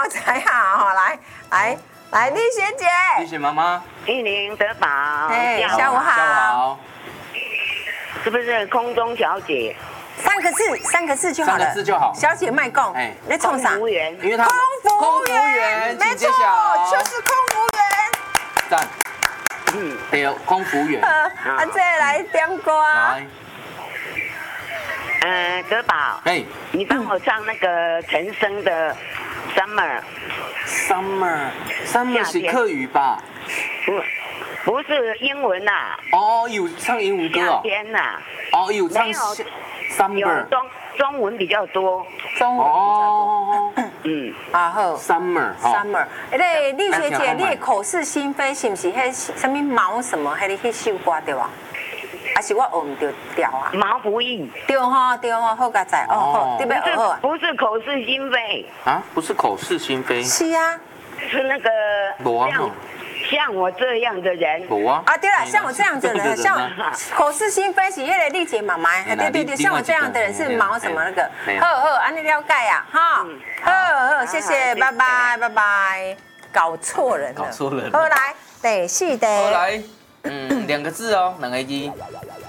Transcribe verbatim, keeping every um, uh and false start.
好才好哈，来来来，丽学姐， 谢谢妈妈。 玉林德宝， 哎下午下午好好。 是不是空中小姐？ 三个字，三个字就好了， 三个字就好小姐卖供， 哎你冲啥？ 空服员， 因为他空服空服员， 没错， 请揭晓。 就是空服员。 赞。 嗯， 对，空服员。 啊，再来点歌啊！ 来， 呃，德宝， 哎你帮我唱那个陈升的《Summer》， ，Summer，Summer 是客语吧？ 不，不是英文呐， 哦，有唱英文歌夏哦。 天呐， 哦，有唱没有 Summer。 有中中文比较多， 中文比较多。 哦嗯， 啊好。 ，Summer，哈。 Summer，哎，那丽学姐， 咱听看你的口是心非是不是迄什么毛什么，迄个迄首歌对吧？还是我学唔对调啊？ 毛不易， 对吼对吼，好佳在哦好，你不是要学好啊？ 不是口是心非， 啊，不是口是心非。 是啊。 是那个罗啊像像我这样的人， 有啊。 啊，对了，像我这样子的人，像啊口是心非是迄个丽姐妈妈， 嘿啦对对对， 你像我这样的人是毛什么那个嘿， 好好，安尼了解呀，哈，好好，谢谢，拜拜拜拜，搞错人了， 搞错人了好来，第四题， 后来，嗯，两个字哦，两个字。